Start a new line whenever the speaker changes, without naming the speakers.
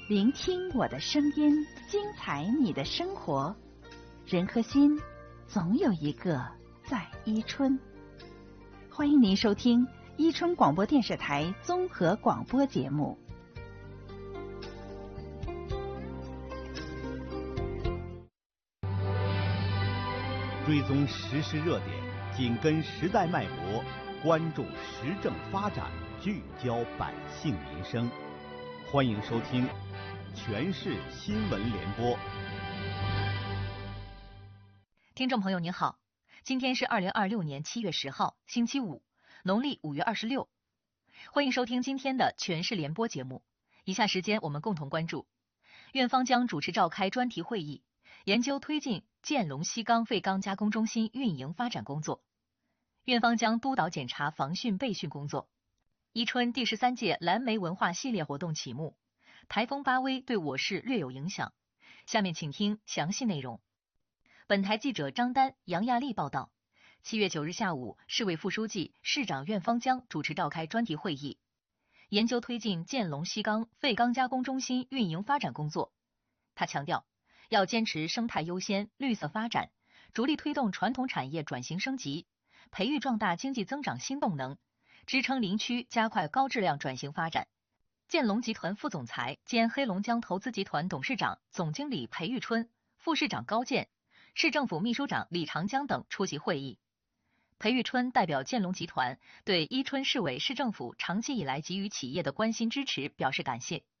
聆听我的声音，精彩你的生活。人和心，总有一个在伊春。欢迎您收听伊春广播电视台综合广播节目。
追踪时事热点，紧跟时代脉搏，关注时政发展，聚焦百姓民生。欢迎收听全市新闻联播。
听众朋友您好，今天是2026年7月10号，星期五，农历5月26。欢迎收听今天的全市联播节目。以下时间我们共同关注：院方将主持召开专题会议，研究推进建龙西钢废钢加工中心运营发展工作。院方将督导检查防汛备汛工作。伊春第13届蓝莓文化系列活动启幕。台风巴威对我市略有影响。下面请听详细内容。本台记者张丹、杨亚丽报道。7月9日下午，市委副书记、市长苑方江主持召开专题会议，研究推进建龙西钢废钢加工中心运营发展工作。他强调，要坚持生态优先、绿色发展，着力推动传统产业转型升级，培育壮大经济增长新动能，支撑林区加快高质量转型发展。建龙集团副总裁兼黑龙江投资集团董事长、总经理裴玉春、副市长高健、市政府秘书长李长江等出席会议。裴玉春代表建龙集团对伊春市委市政府长期以来给予企业的关心支持表示感谢，